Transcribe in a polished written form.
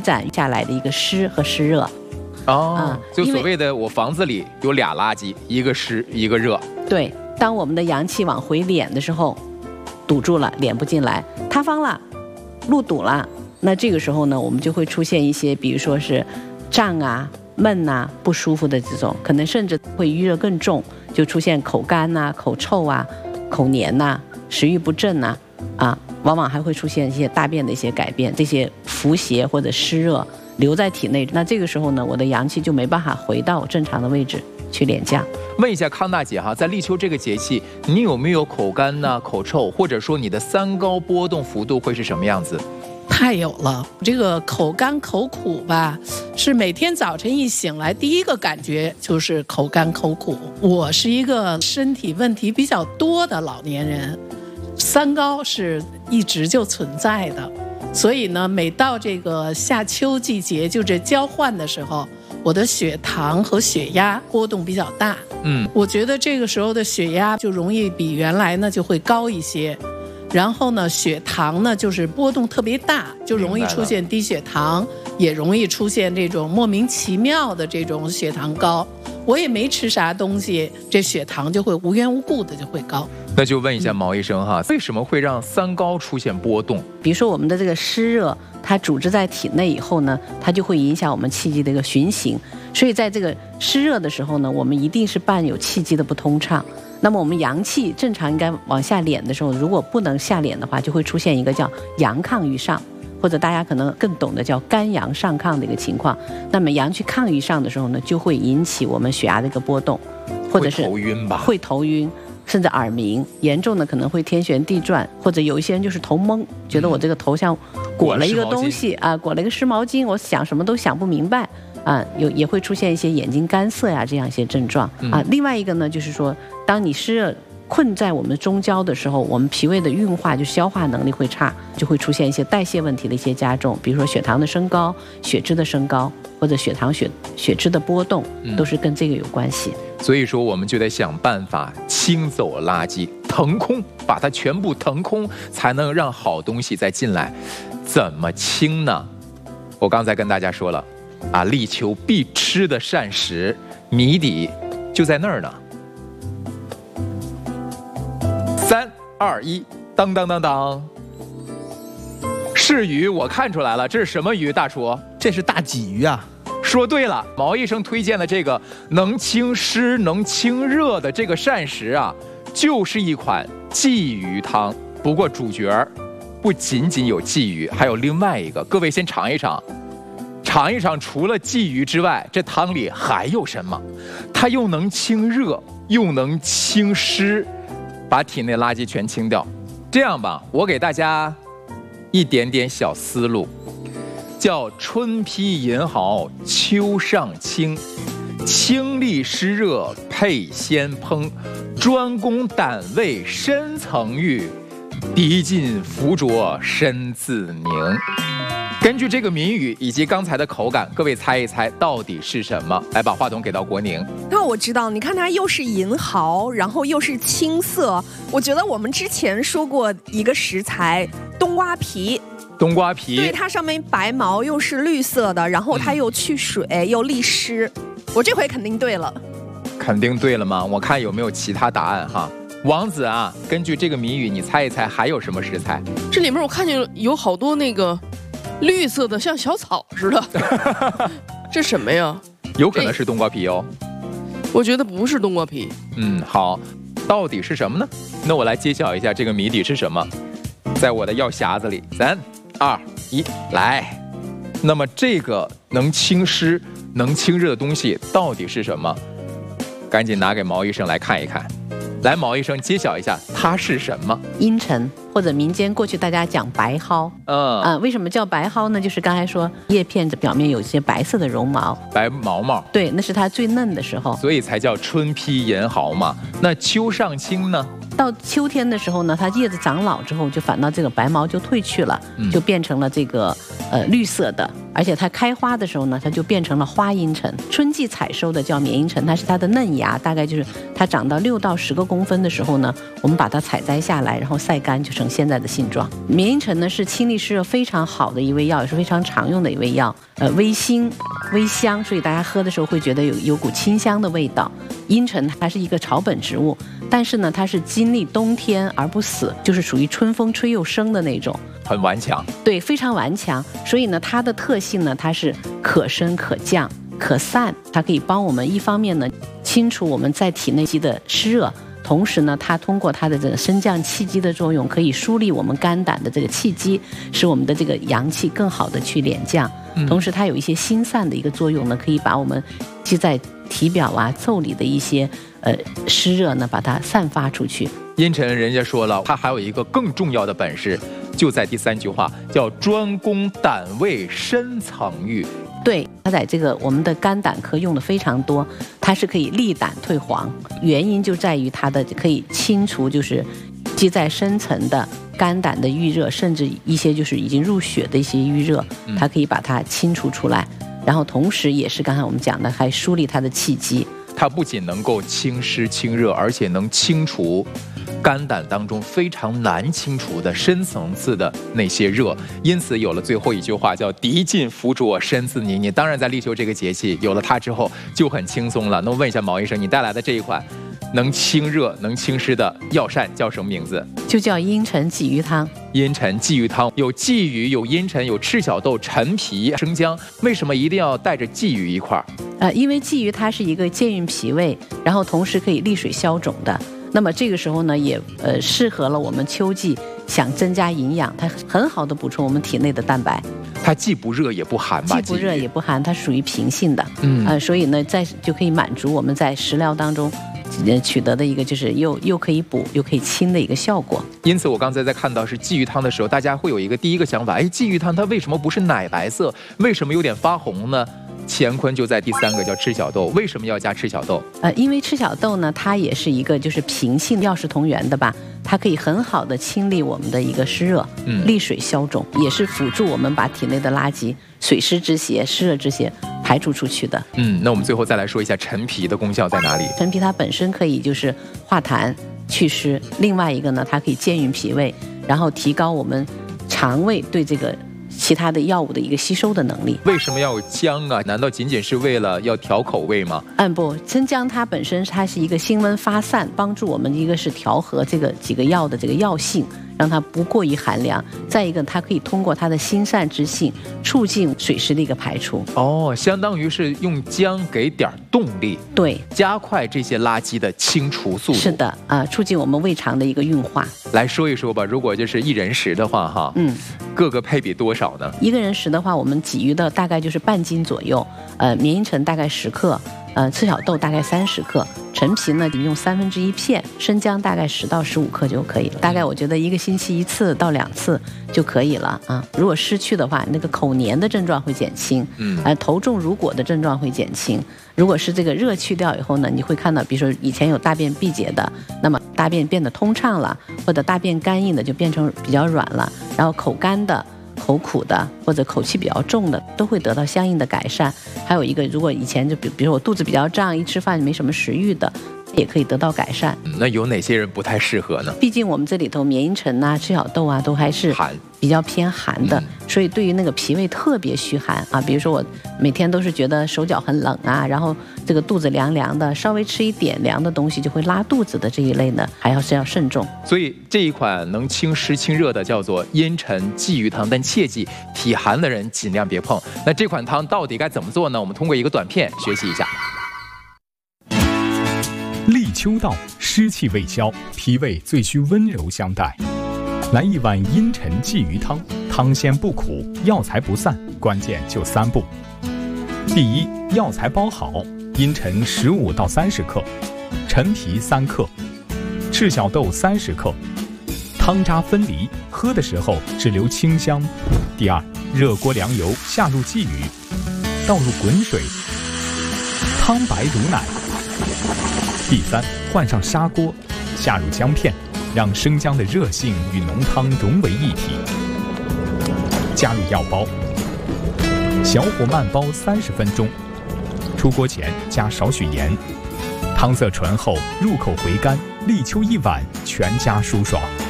展下来的一个湿和湿热。 就所谓的我房子里有俩垃圾，一个湿一个热。 对，当我们的阳气往回敛的时候，堵住了，敛不进来，塌方了，路堵了，那这个时候呢，我们就会出现一些，比如说是胀啊、闷啊、不舒服的这种，可能甚至会淤热更重，就出现口干啊、口臭啊、口黏呐、食欲不振呐，往往还会出现一些大便的一些改变，这些腹泻或者湿热留在体内，那这个时候呢，我的阳气就没办法回到正常的位置去敛降。 问一下康大姐哈，在立秋这个节气，你有没有口干呐、口臭，或者说你的三高波动幅度会是什么样子？ 太有了，这个口干口苦吧，是每天早晨一醒来第一个感觉就是口干口苦。我是一个身体问题比较多的老年人，三高是一直就存在的，所以呢，每到这个夏秋季节，就这交换的时候，我的血糖和血压波动比较大。我觉得这个时候的血压就容易比原来呢就会高一些，然后呢，血糖呢就是波动特别大，就容易出现低血糖，也容易出现这种莫名其妙的这种血糖高。我也没吃啥东西，这血糖就会无缘无故的就会高。 那就问一下毛医生哈，为什么会让三高出现波动？ 比如说我们的这个湿热，它阻滞在体内以后呢，它就会影响我们气机的一个循行。所以在这个湿热的时候呢，我们一定是伴有气机的不通畅。那么我们阳气正常应该往下敛的时候，如果不能下敛的话，就会出现一个叫阳亢于上，或者大家可能更懂的叫肝阳上亢的一个情况。那么阳气亢于上的时候呢，就会引起我们血压的一个波动，或者是会头晕吧？ 会头晕，甚至耳鸣，严重的可能会天旋地转，或者有一些人就是头懵，觉得我这个头像裹了一个东西裹了一个湿毛巾，我想什么都想不明白。也会出现一些眼睛干涩呀这样一些症状另外一个呢，就是说，当你湿热困在我们中焦的时候，我们脾胃的运化就消化能力会差，就会出现一些代谢问题的一些加重，比如说血糖的升高、血脂的升高，或者血脂的波动，都是跟这个有关系。 所以说，我们就得想办法清走垃圾，腾空，把它全部腾空，才能让好东西再进来。怎么清呢？我刚才跟大家说了。立秋必吃的膳食谜底就在那儿呢。3、2、1，当当当当，是鱼，我看出来了，这是什么鱼？大厨， 这是大鲫鱼啊！ 说对了，毛医生推荐的这个能清湿、能清热的这个膳食就是一款鲫鱼汤。不过主角不仅仅有鲫鱼，还有另外一个，各位先尝一尝。尝一尝，除了鲫鱼之外，这汤里还有什么？它又能清热，又能清湿，把体内垃圾全清掉。这样吧，我给大家一点点小思路，叫春披银毫，秋上清，清利湿热配鲜烹，专攻胆胃深层郁，涤尽浮浊身自明。根据这个谜语以及刚才的口感，各位猜一猜到底是什么？来，把话筒给到国宁。 那我知道，你看它又是银毫，然后又是青色。我觉得我们之前说过一个食材，冬瓜皮。 冬瓜皮， 对，它上面白毛又是绿色的，然后它又去水又利湿。我这回肯定对了。 肯定对了吗？我看有没有其他答案哈。王子根据这个谜语，你猜一猜还有什么食材？ 这里面我看见有好多那个绿色的，像小草似的。这什么呀？ 有可能是冬瓜皮哦。 我觉得不是冬瓜皮。 好，到底是什么呢？那我来揭晓一下这个谜底是什么。在我的药匣子里，3、2、1，来。那么这个能清湿、能清热的东西到底是什么？赶紧拿给毛医生来看一看。来，毛医生揭晓一下，它是什么？ 茵陈，或者民间过去大家讲白蒿。为什么叫白蒿呢？就是刚才说叶片的表面有一些白色的绒毛， 白毛毛。对， 那是它最嫩的时候， 所以才叫春披银毫嘛。那秋上清呢？ 到秋天的时候呢，它叶子长老之后，就反倒这个白毛就褪去了，就变成了这个绿色的而且它开花的时候呢，它就变成了花茵陈。春季采收的叫绵茵陈，它是它的嫩芽，大概就是它长到6到10个公分的时候呢，我们把它采摘下来，然后晒干，就成现在的性状。绵茵陈呢是清利湿热非常好的一味药，也是非常常用的一味药。微辛微香，所以大家喝的时候会觉得有股清香的味道。茵陈它是一个草本植物，但是呢它是经历冬天而不死，就是属于春风吹又生的那种， 很顽强。 对，非常顽强。所以呢它的特性呢，它是可升可降可散，它可以帮我们一方面呢清除我们在体内积的湿热，同时呢它通过它的这个升降气机的作用，可以梳理我们肝胆的这个气机，使我们的这个阳气更好的去敛降。同时它有一些心散的一个作用呢，可以把我们积在体表啊腠理的一些湿热呢把它散发出去。 茵陈人家说了，它还有一个更重要的本事，就在第3句话，叫专攻胆胃深层郁。 对，它在这个我们的肝胆科用的非常多，它是可以利胆退黄，原因就在于它的可以清除就是积在深层的肝胆的郁热，甚至一些就是已经入血的一些郁热，它可以把它清除出来，然后同时也是刚才我们讲的，还梳理它的气机。 它不仅能够清湿清热，而且能清除肝胆当中非常难清除的深层次的那些热，因此有了最后一句话叫涤尽伏浊身自凝腻。当然在立秋这个节气有了它之后就很轻松了。那么问一下毛医生，你带来的这一款能清热能清湿的药膳叫什么名字？ 就叫茵陈鲫鱼汤。 茵陈鲫鱼汤有鲫鱼，有茵陈，有赤小豆、陈皮、生姜，为什么一定要带着鲫鱼一块儿？ 因为鲫鱼它是一个健运脾胃，然后同时可以利水消肿的。那么这个时候呢，也适合了我们秋季想增加营养，它很好的补充我们体内的蛋白。 它既不热也不寒吧？ 既不热也不寒，它属于平性的。所以呢，就可以满足我们在食疗当中取得的一个就是又可以补又可以清的一个效果。 因此我刚才在看到是鲫鱼汤的时候，大家会有一个第一个想法，鲫鱼汤它为什么不是奶白色，为什么有点发红呢？乾坤就在第3个叫赤小豆。为什么要加赤小豆？因为赤小豆呢，它也是一个就是平性药食同源的吧，它可以很好的清理我们的一个湿热，利水消肿，也是辅助我们把体内的垃圾、水湿之邪、湿热之邪排除出去的。 那我们最后再来说一下陈皮的功效在哪里？ 陈皮它本身可以就是化痰祛湿，另外一个呢，它可以健运脾胃，然后提高我们肠胃对这个其他的药物的一个吸收的能力。 为什么要有姜啊？难道仅仅是为了要调口味吗？ 不，生姜它本身它是一个辛温发散，帮助我们一个是调和这个几个药的这个药性，让它不过于寒凉。再一个，它可以通过它的辛散之性，促进水湿的一个排出。 相当于是用姜给点动力， 对， 加快这些垃圾的清除速度。 是的，促进我们胃肠的一个运化。 来说一说吧，如果就是1人食的话，哈，各个配比多少呢？1 个人食的话，我们鲫鱼的大概就是半斤左右，绵茵陈大概10克。赤小豆大概30克，陈皮呢用1/3片，生姜大概10到15克就可以了。大概我觉得1个星期1次到2次就可以了啊。如果失去的话，那个口黏的症状会减轻，头重如裹的症状会减轻。如果是这个热去掉以后呢，你会看到，比如说以前有大便闭结的，那么大便变得通畅了，或者大便干硬的就变成比较软了，然后口干的、口苦的或者口气比较重的都会得到相应的改善。还有一个，如果以前就比如我肚子比较胀，一吃饭没什么食欲的，也可以得到改善。 那有哪些人不太适合呢？ 毕竟我们这里头绵茵陈啊、赤小豆啊都还是比较偏寒的，所以对于那个脾胃特别虚寒啊，比如说我每天都是觉得手脚很冷啊，然后这个肚子凉凉的，稍微吃一点凉的东西就会拉肚子的这一类呢，还要慎重。 所以这一款能清湿清热的叫做茵陈鲫鱼汤，但切记体寒的人尽量别碰。那这款汤到底该怎么做呢？我们通过一个短片学习一下。 立秋到，湿气未消，脾胃最需温柔相待。来一碗茵陈鲫鱼汤，汤鲜不苦，药材不散，关键就3步。第一，药材包好，茵陈15到30克，陈皮3克，赤小豆30克，汤渣分离，喝的时候只留清香。第二，热锅凉油，下入鲫鱼，倒入滚水，汤白如奶。第三，换上砂锅，下入姜片，让生姜的热性与浓汤融为一体，加入药包， 小火慢煲30分钟，出锅前加少许盐，汤色醇厚，入口回甘，立秋一碗全家舒爽。